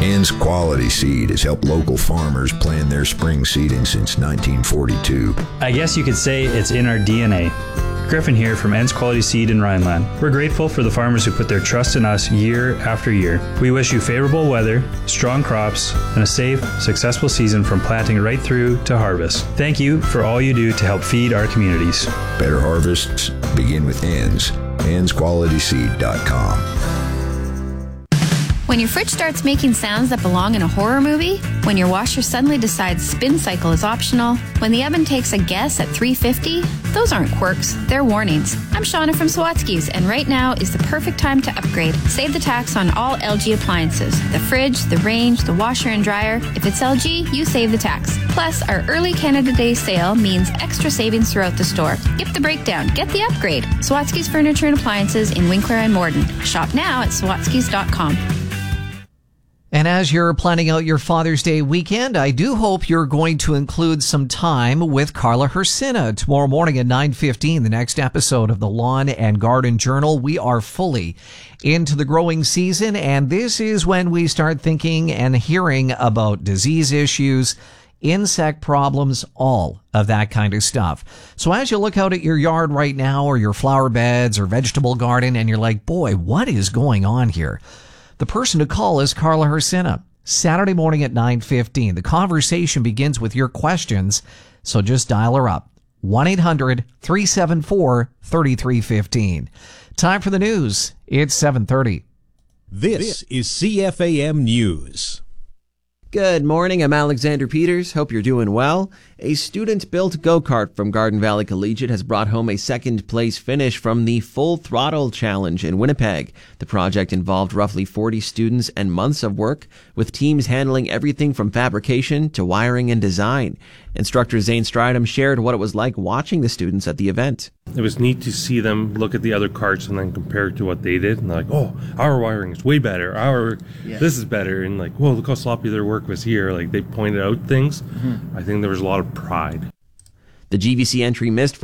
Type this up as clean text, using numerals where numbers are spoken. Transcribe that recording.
Ann's Quality Seed has helped local farmers plan their spring seeding since 1942. I guess you could say it's in our DNA. Griffin here from Ann's Quality Seed in Rhineland. We're grateful for the farmers who put their trust in us year after year. We wish you favorable weather, strong crops, and a safe, successful season from planting right through to harvest. Thank you for all you do to help feed our communities. Better harvests begin with Ann's. Ann'sQualitySeed.com. When your fridge starts making sounds that belong in a horror movie, when your washer suddenly decides spin cycle is optional, when the oven takes a guess at 350, those aren't quirks, they're warnings. I'm Shauna from Swatsky's, and right now is the perfect time to upgrade. Save the tax on all LG appliances. The fridge, the range, the washer and dryer. If it's LG, you save the tax. Plus, our early Canada Day sale means extra savings throughout the store. Skip the breakdown, get the upgrade. Swatsky's Furniture and Appliances in Winkler and Morden. Shop now at swatskys.com. And as you're planning out your Father's Day weekend, I do hope you're going to include some time with Carla Hersina tomorrow morning at 9:15, the next episode of the Lawn and Garden Journal. We are fully into the growing season, and this is when we start thinking and hearing about disease issues, insect problems, all of that kind of stuff. So as you look out at your yard right now, or your flower beds or vegetable garden, and you're like, boy, what is going on here? The person to call is Carla Hersina, Saturday morning at 9:15. The conversation begins with your questions, so just dial her up. 1-800-374-3315. Time for the news. It's 7:30. This is CFAM News. Good morning, I'm Alexander Peters. Hope you're doing well. A student-built go-kart from Garden Valley Collegiate has brought home a second-place finish from the Full Throttle Challenge in Winnipeg. The project involved roughly 40 students and months of work, with teams handling everything from fabrication to wiring and design. Instructor Zane Stridham shared what it was like watching the students at the event. It was neat to see them look at the other carts and then compare it to what they did. And they're like, oh, our wiring is way better. This is better. And like, whoa, look how sloppy their work was here. Like, they pointed out things. I think there was a lot of pride. The GVC entry missed